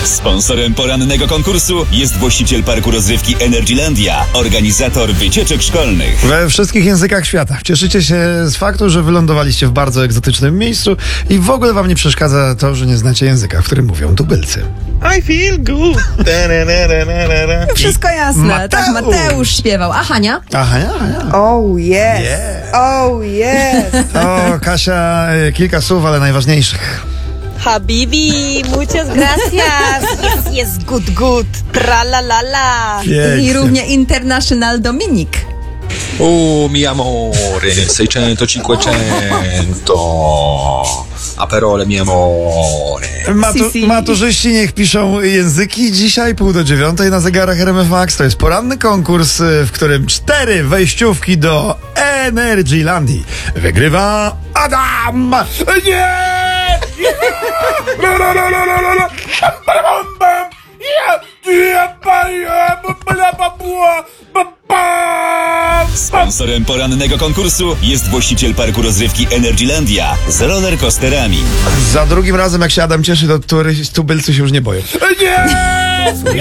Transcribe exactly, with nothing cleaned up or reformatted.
Sponsorem porannego konkursu jest właściciel parku rozrywki Energylandia, organizator wycieczek szkolnych. We wszystkich językach świata. Cieszycie się z faktu, że wylądowaliście w bardzo egzotycznym miejscu i w ogóle wam nie przeszkadza to, że nie znacie języka, w którym mówią tubylcy. I feel good. Wszystko jasne. Mateusz. Tak, Mateusz śpiewał. A Hania? Aha, ja, ja. Oh yes. Yeah. Oh yes. O, Kasia, y, kilka słów, ale najważniejszych. Habibi, muchas gracias. Yes, yes, good, good. Tra la la la. Pięknie. I równie International Dominik. Oh, mi amore, seicentocinquecento. Aperole, mi amore. Matu- Si, si. Maturzyści niech piszą języki. Dzisiaj pół do dziewiątej na zegarach R M F Max. To jest poranny konkurs, y, w którym cztery wejściówki do Energylandii wygrywa Adam. Nie! Sponsorem porannego konkursu jest właściciel parku rozrywki Energylandia z rollercoasterami. Za drugim razem, jak się Adam cieszy, to tury- tubylcy się już nie boją. Nie!